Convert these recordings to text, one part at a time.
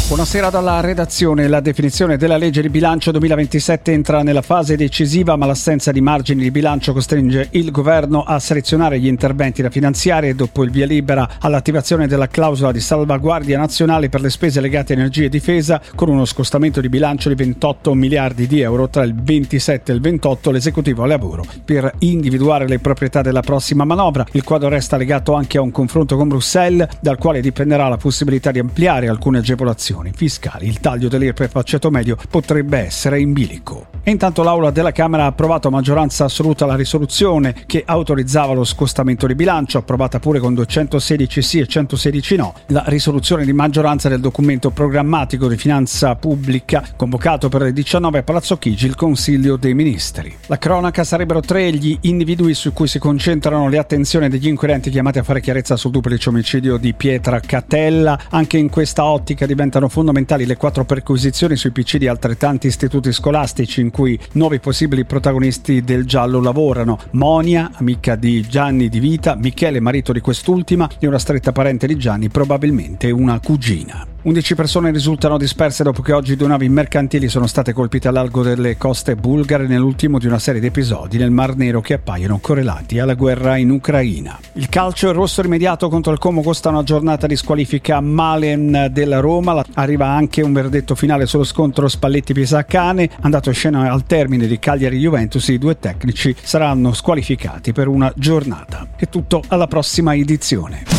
Buonasera dalla redazione. La definizione della legge di bilancio 2027 entra nella fase decisiva, ma l'assenza di margini di bilancio costringe il governo a selezionare gli interventi da finanziare dopo il via libera all'attivazione della clausola di salvaguardia nazionale per le spese legate a energia e difesa, con uno scostamento di bilancio di 28 miliardi di euro tra il 27 e il 28. L'esecutivo al lavoro per individuare le proprietà della prossima manovra. Il quadro resta legato anche a un confronto con Bruxelles, dal quale dipenderà la possibilità di ampliare alcune agevolazioni fiscali. Il taglio dell'IRPEF a ceto medio potrebbe essere in bilico. E intanto l'Aula della Camera ha approvato a maggioranza assoluta la risoluzione che autorizzava lo scostamento di bilancio, approvata pure con 216 sì e 116 no. La risoluzione di maggioranza del documento programmatico di finanza pubblica convocato per le 19 a Palazzo Chigi, il Consiglio dei Ministri. La cronaca: sarebbero 3 gli individui su cui si concentrano le attenzioni degli inquirenti chiamati a fare chiarezza sul duplice omicidio di Pietra Catella. Anche in questa ottica diventano fondamentali le 4 perquisizioni sui PC di altrettanti istituti scolastici in cui 9 possibili protagonisti del giallo lavorano: Monia, amica di Gianni di vita, Michele, marito di quest'ultima, e una stretta parente di Gianni, probabilmente una cugina. 11 persone risultano disperse dopo che oggi 2 navi mercantili sono state colpite al largo delle coste bulgare, nell'ultimo di una serie di episodi nel Mar Nero che appaiono correlati alla guerra in Ucraina. Il calcio: il rosso rimediato contro il Como costa una giornata di squalifica a Malen della Roma. Arriva anche un verdetto finale sullo scontro Spalletti-Pisacane, andato in scena al termine di Cagliari-Juventus. I 2 tecnici saranno squalificati per una giornata. È tutto, alla prossima edizione.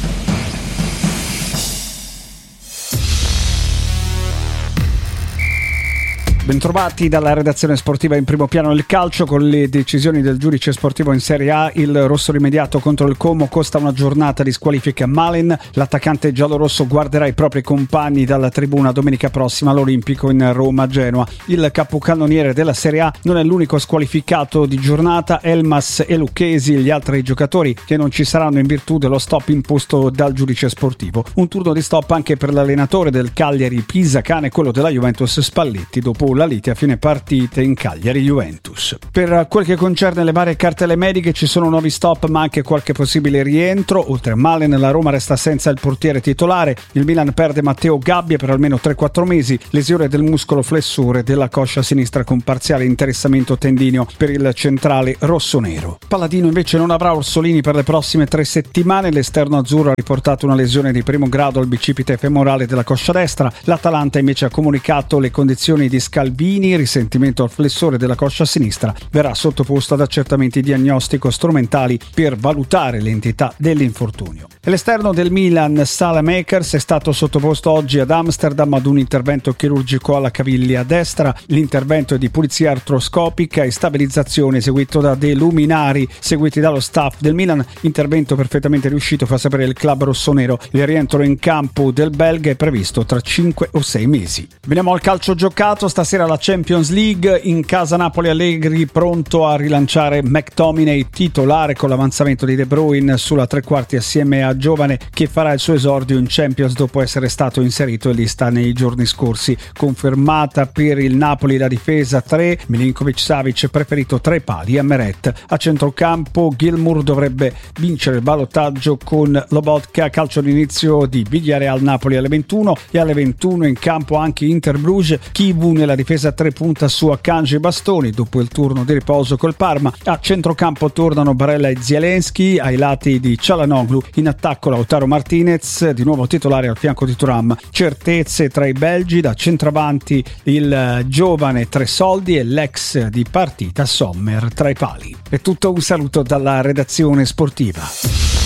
Bentrovati dalla redazione sportiva. In primo piano il calcio, con le decisioni del giudice sportivo in Serie A. Il rosso rimediato contro il Como costa una giornata di squalifica a Malen. L'attaccante giallorosso guarderà i propri compagni dalla tribuna domenica prossima all'Olimpico in Roma-Genoa. Il capocannoniere della Serie A non è l'unico squalificato di giornata. Elmas e Lucchesi, gli altri giocatori che non ci saranno in virtù dello stop imposto dal giudice sportivo. Un turno di stop anche per l'allenatore del Cagliari Pisacane e quello della Juventus Spalletti, dopo la lite a fine partita in Cagliari-Juventus. Per quel che concerne le varie cartelle mediche ci sono nuovi stop ma anche qualche possibile rientro. Oltre a Malen, la Roma resta senza il portiere titolare. Il Milan perde Matteo Gabbia per almeno 3-4 mesi, lesione del muscolo flessore della coscia sinistra con parziale interessamento tendineo per il centrale rossonero. Palladino invece non avrà Orsolini per le prossime 3 settimane. L'esterno azzurro ha riportato una lesione di primo grado al bicipite femorale della coscia destra. L'Atalanta invece ha comunicato le condizioni di Scalvini, risentimento al flessore della coscia sinistra. Verrà sottoposto ad accertamenti diagnostico strumentali per valutare l'entità dell'infortunio. L'esterno del Milan, Saelemaekers, è stato sottoposto oggi ad Amsterdam ad un intervento chirurgico alla caviglia destra. L'intervento è di pulizia artroscopica e stabilizzazione eseguito da dei luminari seguiti dallo staff del Milan. Intervento perfettamente riuscito, fa sapere il club rossonero. Il rientro in campo del belga è previsto tra 5 o 6 mesi. Veniamo al calcio giocato. Stasera la Champions League. In casa Napoli, Allegri pronto a rilanciare McTominay titolare con l'avanzamento di De Bruyne sulla tre quarti assieme a Giovane, che farà il suo esordio in Champions dopo essere stato inserito in lista nei giorni scorsi. Confermata per il Napoli la difesa 3, Milinkovic-Savic preferito tra i pali a Meret. A centrocampo Gilmour dovrebbe vincere il ballottaggio con Lobotka. Calcio d'inizio di Villarreal Napoli alle 21 e alle 21 in campo anche Inter Bruges. Kivu nella difesa 3 punta su Akanji e Bastoni dopo il turno di riposo col Parma. A centrocampo tornano Barella e Zielinski, ai lati di Çalhanoğlu. In attacco Lautaro Martinez, di nuovo titolare al fianco di Thuram. Certezze tra i belgi, da centravanti il giovane Tresoldi e l'ex di partita Sommer tra i pali. È tutto, un saluto dalla redazione sportiva.